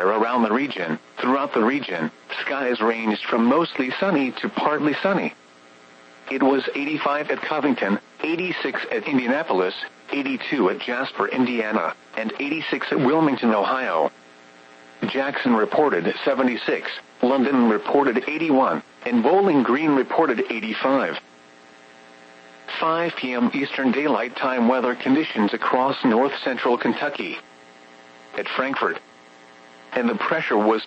around the region. Throughout the region, skies ranged from mostly sunny to partly sunny. It was 85 at Covington, 86 at Indianapolis, 82 at Jasper, Indiana, and 86 at Wilmington, Ohio. Jackson reported 76, London reported 81, and Bowling Green reported 85. 5 p.m. Eastern Daylight Time weather conditions across north-central Kentucky. At Frankfort, and the pressure was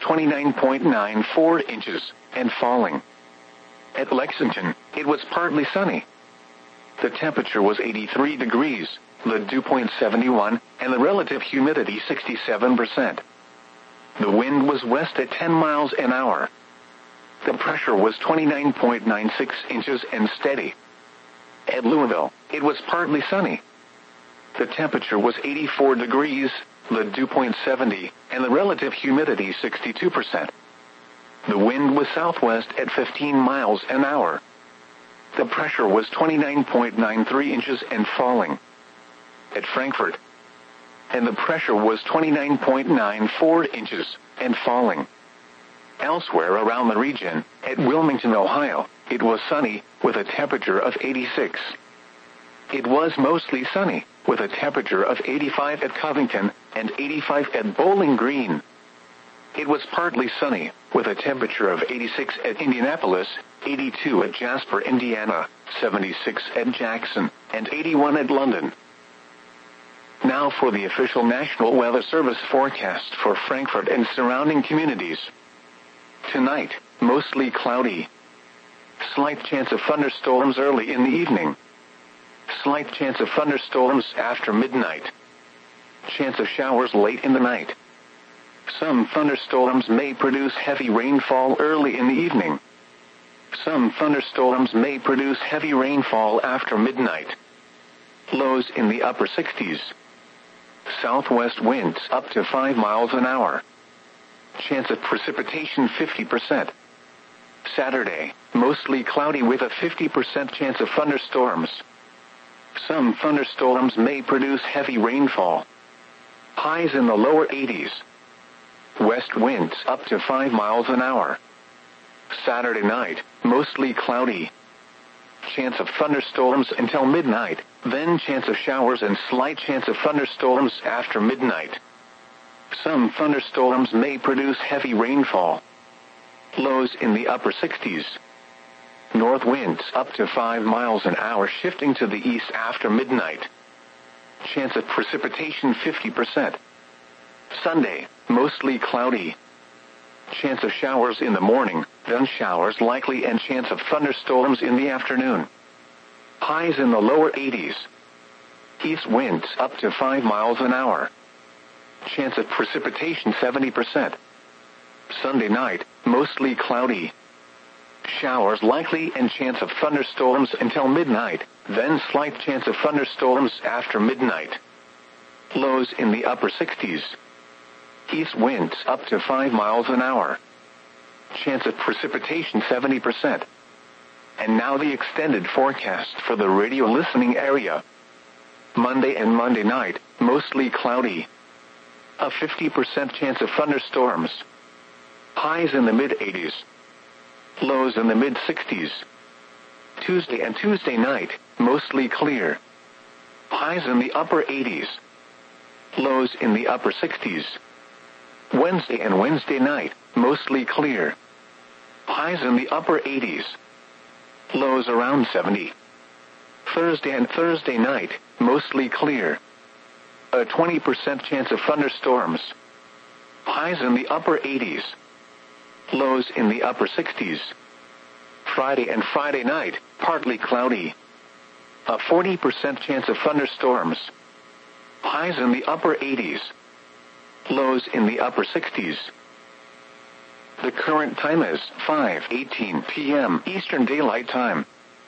29.94 inches, and falling. At Lexington, it was partly sunny. The temperature was 83 degrees, the dew point 71, and the relative humidity 67%. The wind was west at 10 miles an hour. The pressure was 29.96 inches and steady. At Louisville, it was partly sunny. The temperature was 84 degrees, the dew point 70, and the relative humidity 62%. The wind was southwest at 15 miles an hour. The pressure was 29.93 inches and falling. At Frankfort, and the pressure was 29.94 inches and falling. Elsewhere around the region, at Wilmington, Ohio, it was sunny with a temperature of 86. It was mostly sunny with a temperature of 85 at Covington and 85 at Bowling Green. It was partly sunny with a temperature of 86 at Indianapolis, 82 at Jasper, Indiana, 76 at Jackson, and 81 at London. Now for the official National Weather Service forecast for Frankfort and surrounding communities. Tonight, mostly cloudy. Slight chance of thunderstorms early in the evening. Slight chance of thunderstorms after midnight. Chance of showers late in the night. Some thunderstorms may produce heavy rainfall early in the evening. Some thunderstorms may produce heavy rainfall after midnight. Lows in the upper 60s. Southwest winds up to 5 miles an hour. Chance of precipitation 50%. Saturday, mostly cloudy with a 50% chance of thunderstorms. Some thunderstorms may produce heavy rainfall. Highs in the lower 80s. West winds up to 5 miles an hour. Saturday night, mostly cloudy. Chance of thunderstorms until midnight, then chance of showers and slight chance of thunderstorms after midnight. Some thunderstorms may produce heavy rainfall. Lows in the upper 60s. North winds up to 5 miles an hour shifting to the east after midnight. Chance of precipitation 50%. Sunday, mostly cloudy. Chance of showers in the morning, then showers likely and chance of thunderstorms in the afternoon. Highs in the lower 80s. East winds up to 5 miles an hour. Chance of precipitation 70%. Sunday night, mostly cloudy. Showers likely and chance of thunderstorms until midnight, then slight chance of thunderstorms after midnight. Lows in the upper 60s. East winds up to 5 miles an hour. Chance of precipitation 70%. And now the extended forecast for the radio listening area. Monday and Monday night, mostly cloudy. A 50% chance of thunderstorms. Highs in the mid-80s. Lows in the mid-60s. Tuesday and Tuesday night, mostly clear. Highs in the upper 80s. Lows in the upper 60s. Wednesday and Wednesday night, mostly clear. Highs in the upper 80s. Lows around 70. Thursday and Thursday night, mostly clear. A 20% chance of thunderstorms. Highs in the upper 80s. Lows in the upper 60s. Friday and Friday night, partly cloudy. A 40% chance of thunderstorms. Highs in the upper 80s. Lows in the upper 60s. The current time is 5:18 p.m. Eastern Daylight Time.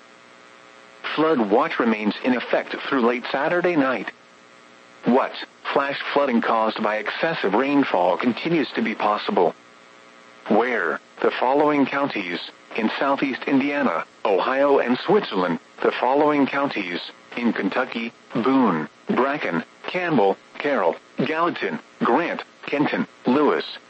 Flood watch remains in effect through late Saturday night. What? Flash flooding caused by excessive rainfall continues to be possible. Where? The following counties: in southeast Indiana, Ohio, and Switzerland. The following counties: in Kentucky: Boone, Bracken, Campbell, Carroll, Gallatin, Grant, Kenton, Lewis,